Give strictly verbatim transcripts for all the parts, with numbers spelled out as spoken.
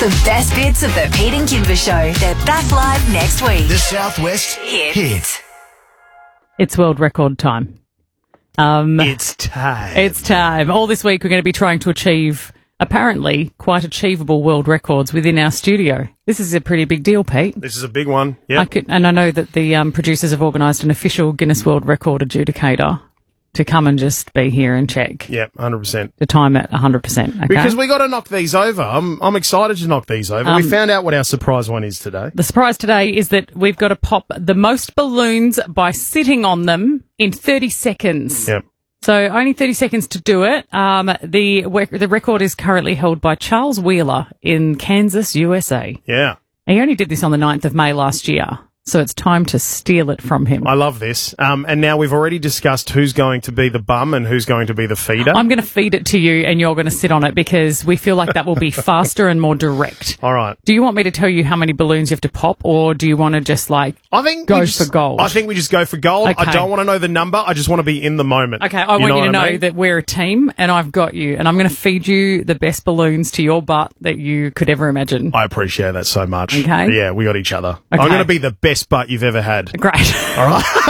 the best bits of the Pete and Kimber Show. They're back live next week. The Southwest Hit. Hit. It's world record time. Um, It's time. it's time. All this week we're going to be trying to achieve, apparently, quite achievable world records within our studio. This is a pretty big deal, Pete. This is a big one. Yeah. I could, and I know that the um, producers have organised an official Guinness World Record adjudicator to come and just be here and check Yeah, one hundred percent. the time at one hundred percent. Okay? Because we got to knock these over. I'm I'm excited to knock these over. Um, we found out what our surprise one is today. The surprise today is that we've got to pop the most balloons by sitting on them in thirty seconds. Yep. So only thirty seconds to do it. Um, the the record is currently held by Charles Wheeler in Kansas, U S A. Yeah. He only did this on the ninth of May last year, so it's time to steal it from him. I love this. Um, and now we've already discussed who's going to be the bum and who's going to be the feeder. I'm going to feed it to you and you're going to sit on it because we feel like that will be faster and more direct. All right. Do you want me to tell you how many balloons you have to pop, or do you want to just like I think go we just, for gold? I think we just go for gold. Okay. I don't want to know the number. I just want to be in the moment. Okay, I want you what to I know mean? that we're a team and I've got you, and I'm going to feed you the best balloons to your butt that you could ever imagine. I appreciate that so much. Okay. Yeah, we got each other. Okay. I'm going to be the best butt you've ever had. Great. All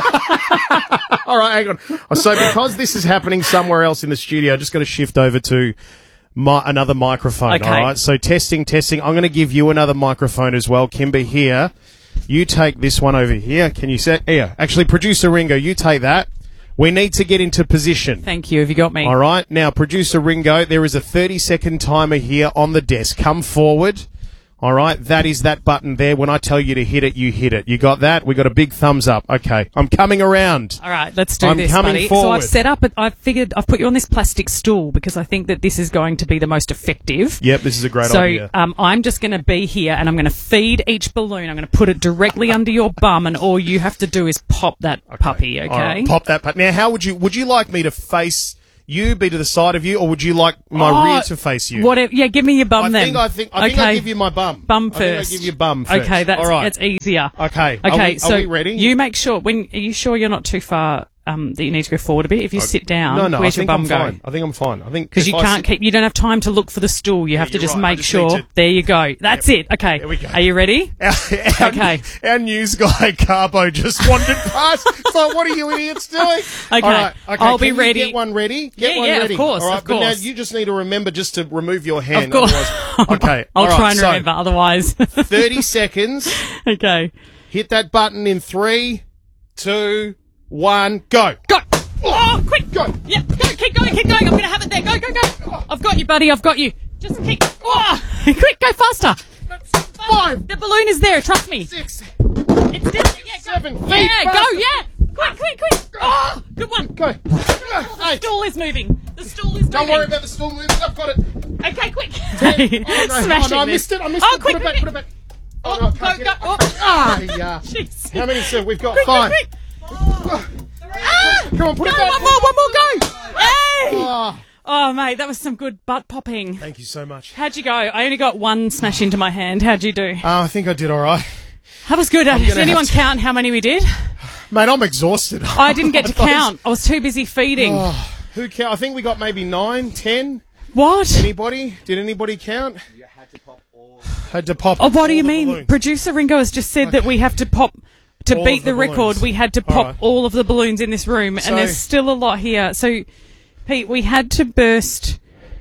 right. All right, hang on. So because this is happening somewhere else in the studio, just going to shift over to my, another microphone. Okay. All right. So testing, testing. I'm going to give you another microphone as well. Kimber, here. You take this one over here. Can you set? Here. Actually, producer Ringo, you take that. We need to get into position. Thank you. Have you got me? All right. Now, producer Ringo, there is a thirty second timer here on the desk. Come forward. All right, that is that button there. When I tell you to hit it, you hit it. You got that? We got a big thumbs up. Okay, I'm coming around. All right, let's do I'm this, coming buddy. So forward. I've set up, I've figured, I've put you on this plastic stool because I think that this is going to be the most effective. Yep, this is a great so, idea. um, I'm just going to be here and I'm going to feed each balloon. I'm going to put it directly under your bum, and all you have to do is pop that puppy, okay? All right, pop that. Pu- now, how would you? Would you like me to face you, be to the side of you, or would you like my Oh, rear to face you? Whatever. Yeah, give me your bum I then. think I think I think okay. I'll give you my bum. Bum I think first. I'll give you bum first. Okay, that's all right. that's easier. Okay. Are Okay, we- are so we ready? you make sure when are you sure you're not too far? Um, that you need to go forward a bit. If you sit down, no, no. where's I your think bum I'm go? fine. I think I'm fine. I think Because you if I can't sit- keep, you don't have time to look for the stool. You have to you're just right. I make just sure. need to- There you go. That's it. Okay. There we go. Are you ready? Our, our, Okay. Our news guy Carbo just wandered past. It's like, what are you idiots doing? Okay. All right. Okay. I'll Can be you ready. Get one ready. Get Yeah, one yeah, of ready. course, All right. of But now course. you just need to remember just to remove your hand. Of course. Otherwise, okay. I'll all right, try and so remember. Otherwise. thirty seconds. Okay. Hit that button in three, two, one, go. Go. Oh, quick. Go. Yeah. Go. Keep going. Keep going. I'm going to have it there. Go. Go. Go. I've got you, buddy. I've got you. Just keep. Oh, quick. Go faster. Five, The balloon is there. Trust me. six, It's there. Yeah. Go. seven, feet. Yeah. Go. faster. Yeah. Quick. Quick. Quick. Oh, good one. Go. The Eight. stool is moving. The stool is Don't moving. worry about the stool moving. I've got it. Okay, quick. Ten. Oh, no. Smashing Oh, no, I this. missed it. I missed Oh, it. quick, put it back. quick, Put it back. Oh, no, I go, can't go. get it. Oh. Ah, yeah. Jeez. How many, sir? We've got Quick, five. quick, quick. Ah, come on, put Go, it back. one more, one more, go. Hey! Ah, Oh, mate, that was some good butt popping. thank you so much. How'd you go? I only got one smash into my hand. How'd you do? Uh, I think I did all right. That was good. Did gonna anyone have to- count how many we did? Mate, I'm exhausted. I didn't get to count. I was too busy feeding. Oh, who count? I think we got maybe nine, ten. What? Anybody? Did anybody count? You had to pop all. Had to pop. Oh, what do all you the mean? balloons. Producer Ringo has just said that we have to pop, to All beat of the, the record, balloons. we had to All pop right. all of the balloons in this room, So- and there's still a lot here. So, Pete, we had to burst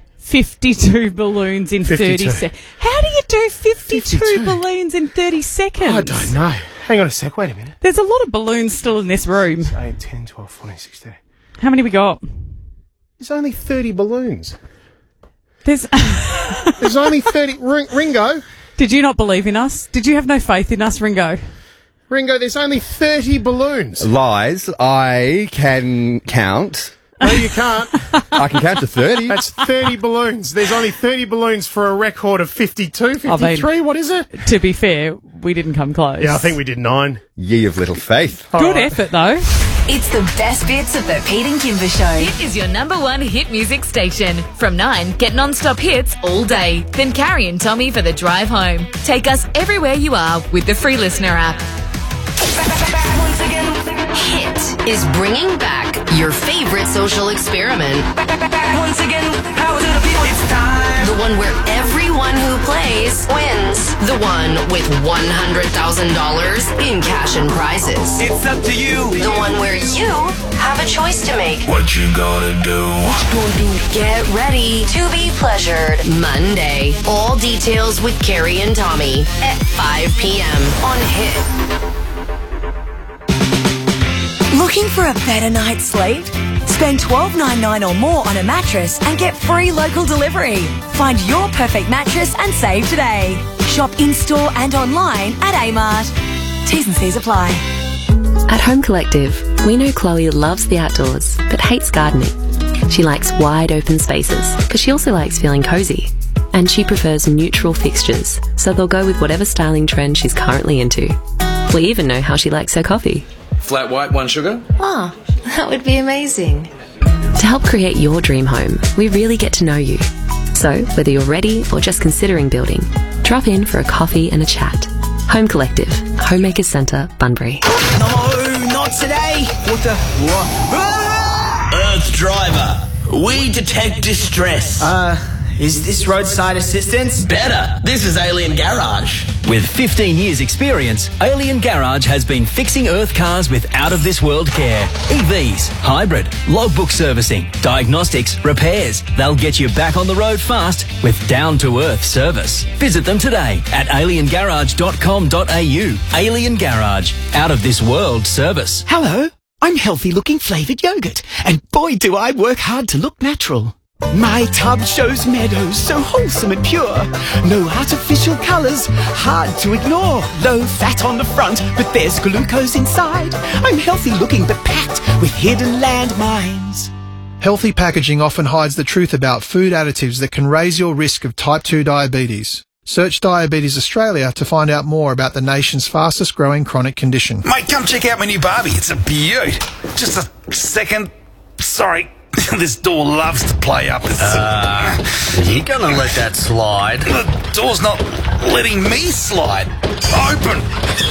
fifty-two balloons in thirty fifty-two. seconds. How do you do fifty-two, fifty-two? balloons in thirty seconds? I don't know. Hang on a sec. Wait a minute. There's a lot of balloons still in this room. eight, ten, twelve, fourteen, sixteen. How many we got? There's only thirty balloons. There's. There's only thirty. Ring- Ringo. Did you not believe in us? Did you have no faith in us, Ringo? Ringo, there's only thirty balloons. Lies. I can count. No, you can't. I can count to thirty. That's thirty balloons. There's only thirty balloons for a record of fifty-two, fifty-three. What is it? To be fair, we didn't come close. Yeah, I think we did nine. Ye of little faith. Good effort, though. It's the best bits of the Pete and Kimber Show. Hit is your number one hit music station. From nine, get non-stop hits all day. Then Carrie and Tommy for the drive home. Take us everywhere you are with the free listener app. Once again, Hit is bringing back your favorite social experiment. Once again, power to the people, it's time. The one where everyone who plays wins. The one with one hundred thousand dollars in cash and prizes. It's up to you. The one where you have a choice to make. What you gonna do? Get ready to be pleasured. Monday. All details with Carrie and Tommy at five p.m. on Hit. Looking for a better night's sleep? Spend twelve dollars ninety-nine or more on a mattress and get free local delivery. Find your perfect mattress and save today. Shop in-store and online at A-Mart. T's and C's apply. At Home Collective, we know Chloe loves the outdoors but hates gardening. She likes wide open spaces, but she also likes feeling cozy. And she prefers neutral fixtures, so they'll go with whatever styling trend she's currently into. We even know how she likes her coffee. Flat white, one sugar? Oh, that would be amazing. To help create your dream home, we really get to know you. So, whether you're ready or just considering building, drop in for a coffee and a chat. Home Collective, Homemakers Centre, Bunbury. No, not today. What the? What? Earth Driver. We detect distress. Uh, is this roadside assistance? Better. This is Alien Garage. With fifteen years experience, Alien Garage has been fixing Earth cars with out-of-this-world care. E Vs, hybrid, logbook servicing, diagnostics, repairs. They'll get you back on the road fast with down-to-earth service. Visit them today at alien garage dot com dot a u. Alien Garage, out-of-this-world service. Hello, I'm healthy-looking flavoured yogurt, and boy do I work hard to look natural. My tub shows meadows so wholesome and pure. No artificial colours, hard to ignore. Low fat on the front, but there's glucose inside. I'm healthy looking but packed with hidden landmines. Healthy packaging often hides the truth about food additives that can raise your risk of type two diabetes. Search Diabetes Australia to find out more about the nation's fastest growing chronic condition. Mate, come check out my new Barbie. It's a beaut. Just a second. Sorry. This door loves to play up. Uh, you're gonna let that slide? The door's not letting me slide. Open.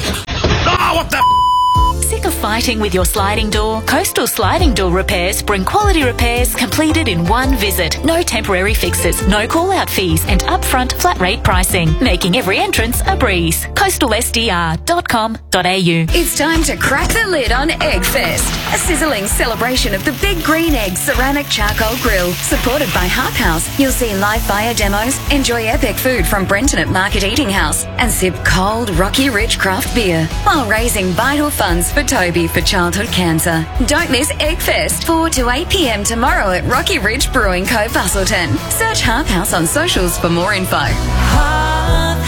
Oh, what the... Sick of fighting with your sliding door? Coastal Sliding Door Repairs bring quality repairs completed in one visit. No temporary fixes, no call-out fees and upfront flat rate pricing, making every entrance a breeze. coastal s d r dot com dot a u. It's time to crack the lid on Eggfest, a sizzling celebration of the Big Green Egg Ceramic Charcoal Grill. Supported by Harp House, you'll see live fire demos, enjoy epic food from Brenton at Market Eating House, and sip cold Rocky Ridge craft beer, while raising vital funds for Toby for childhood cancer. Don't miss Eggfest, four to eight p.m. tomorrow at Rocky Ridge Brewing Co. Busselton. Search Harp House on socials for more info. Harp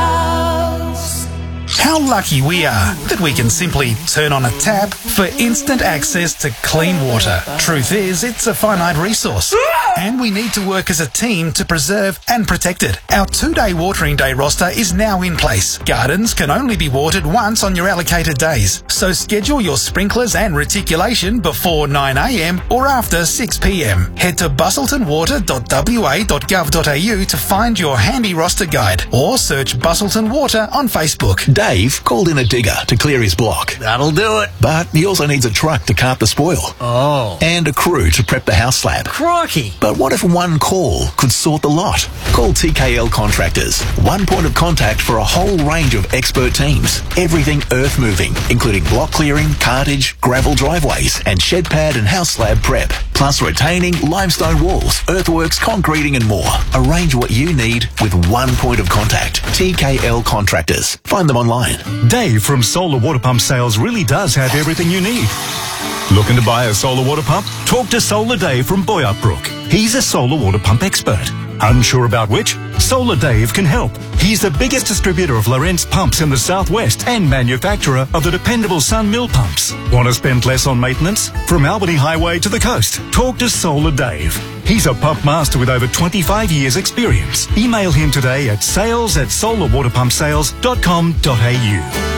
House. How lucky we are that we can simply turn on a tap for instant access to clean water. Truth is, it's a finite resource, and we need to work as a team to preserve and protect it. Our two-day watering day roster is now in place. Gardens can only be watered once on your allocated days, so schedule your sprinklers and reticulation before nine a.m. or after six p.m. Head to busselton water dot w a dot gov dot a u to find your handy roster guide, or search Busselton Water on Facebook. Dave called in a digger to clear his block. That'll do it. But he also needs a truck to cart the spoil. Oh. And a crew to prep the house slab. Crikey. But what if one call could sort the lot? Call T K L Contractors. One point of contact for a whole range of expert teams. Everything earth moving, including block clearing, cartage, gravel driveways, and shed pad and house slab prep. Plus retaining, limestone walls, earthworks, concreting and more. Arrange what you need with one point of contact. T K L Contractors. Find them online. Dave from Solar Water Pump Sales really does have everything you need. Looking to buy a solar water pump? Talk to Solar Dave from Boyup Brook. He's a solar water pump expert. Unsure about which? Solar Dave can help. He's the biggest distributor of Lorentz pumps in the southwest and manufacturer of the dependable Sun Mill pumps. Want to spend less on maintenance? From Albany Highway to the coast, talk to Solar Dave. He's a pump master with over twenty-five years experience. Email him today at sales at solar water pump sales dot com dot a u.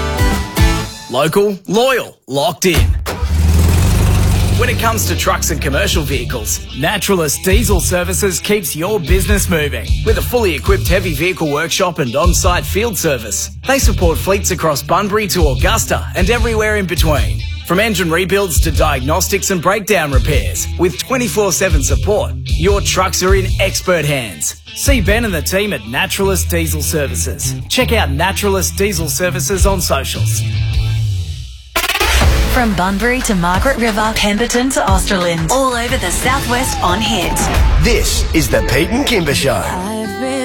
Local, loyal, locked in. When it comes to trucks and commercial vehicles, Naturalist Diesel Services keeps your business moving. With a fully equipped heavy vehicle workshop and on-site field service, they support fleets across Bunbury to Augusta and everywhere in between. From engine rebuilds to diagnostics and breakdown repairs, with twenty-four seven support, your trucks are in expert hands. See Ben and the team at Naturalist Diesel Services. Check out Naturalist Diesel Services on socials. From Bunbury to Margaret River, Pemberton to Australind, all over the southwest on Hit. This is the Pete and Kimber Show.